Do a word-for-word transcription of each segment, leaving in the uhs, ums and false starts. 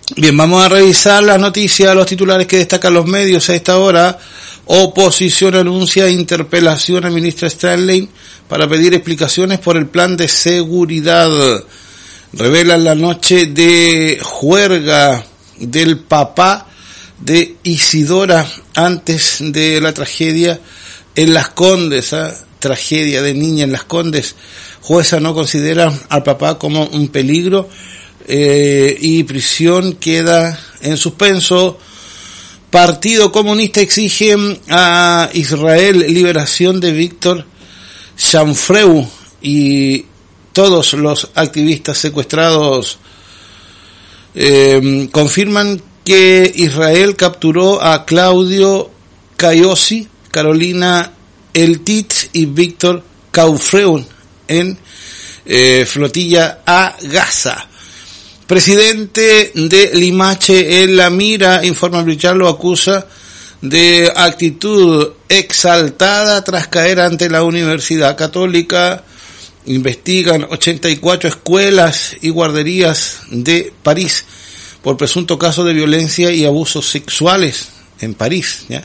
Bien, vamos a revisar las noticias, los titulares que destacan los medios a esta hora. Oposición anuncia interpelación a ministra Stanley para pedir explicaciones por el plan de seguridad. Revelan la noche de juerga del papá de Isidora antes de la tragedia en Las Condes, ¿eh? Tragedia de niña en Las Condes. Jueza no considera al papá como un peligro eh, y prisión queda en suspenso. Partido Comunista exige a Israel liberación de Víctor Chanfreu y todos los activistas secuestrados. Eh, confirman que Israel capturó a Claudio Cayosi, Carolina Eltit y Víctor Chanfreu en eh, flotilla a Gaza. Presidente de Limache en la mira, informa Brichard, lo acusa de actitud exaltada tras caer ante la Universidad Católica. Investigan ochenta y cuatro escuelas y guarderías de París por presunto caso de violencia y abusos sexuales en París, ¿ya?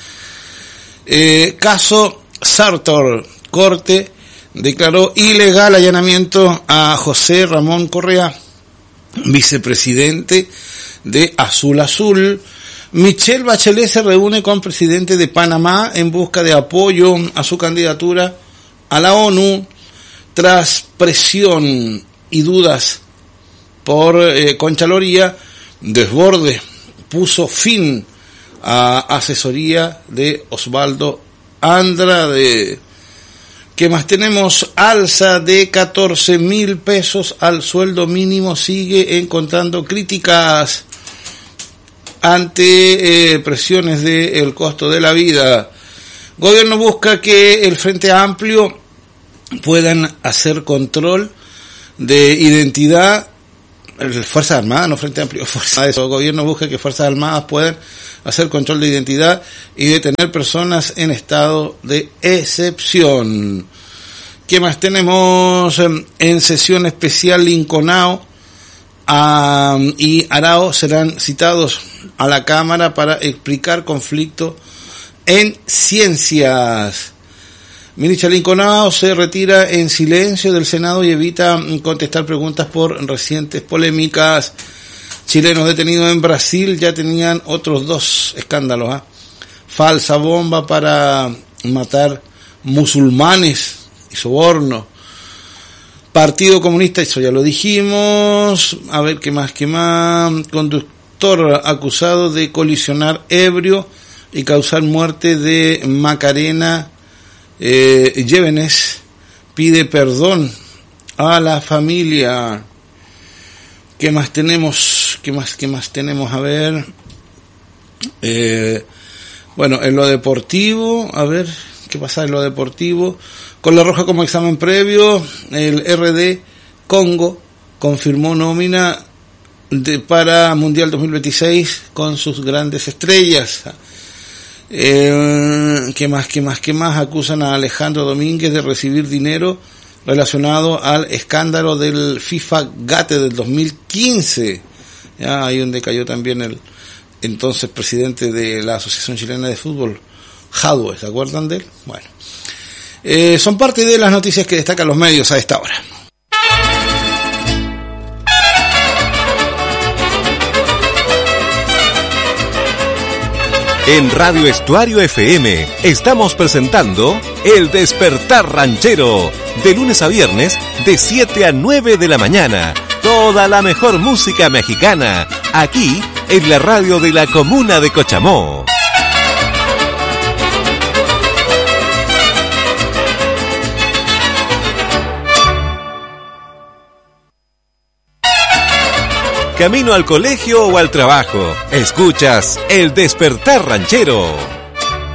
Eh, caso Sartor, Corte declaró ilegal allanamiento a José Ramón Correa, vicepresidente de Azul Azul. Michelle Bachelet se reúne con presidente de Panamá en busca de apoyo a su candidatura a la ONU tras presión y dudas por eh, Contraloría. Desborde puso fin a asesoría de Osvaldo Andrade. ¿Qué más tenemos? Alza de catorce mil pesos al sueldo mínimo sigue encontrando críticas ante eh, presiones del costo de la vida. Gobierno busca que el Frente Amplio puedan hacer control de identidad. Fuerzas Armadas, no Frente Amplio, Fuerzas Armadas. El gobierno busca que Fuerzas Armadas puedan hacer control de identidad y detener personas en estado de excepción. ¿Qué más tenemos? En sesión especial, Linconao um, y Arao serán citados a la Cámara para explicar conflicto en ciencias. Ministra Linconao se retira en silencio del Senado y evita contestar preguntas por recientes polémicas. Chilenos detenidos en Brasil ya tenían otros dos escándalos. ¿eh? Falsa bomba para matar musulmanes y soborno. Partido Comunista, eso ya lo dijimos. A ver qué más, qué más. Conductor acusado de colisionar ebrio y causar muerte de Macarena Eh, Llévenes pide perdón a la familia. ¿Qué más tenemos? ¿Qué más? ¿Qué más tenemos? A ver. Eh, bueno, en lo deportivo, a ver, ¿qué pasa en lo deportivo? Con La Roja como examen previo, el R D Congo confirmó nómina de, para Mundial dos mil veintiséis con sus grandes estrellas. Eh, ¿Qué más, qué más, qué más? Acusan a Alejandro Domínguez de recibir dinero relacionado al escándalo del FIFA Gate del dos mil quince. Ya, ahí donde cayó también el entonces presidente de la Asociación Chilena de Fútbol, Jadwe, ¿se acuerdan de él? Bueno, eh, son parte de las noticias que destacan los medios a esta hora. En Radio Estuario F M estamos presentando El Despertar Ranchero, de lunes a viernes de siete a nueve de la mañana. Toda la mejor música mexicana, aquí en la radio de la comuna de Cochamó. Camino al colegio o al trabajo, escuchas El Despertar Ranchero.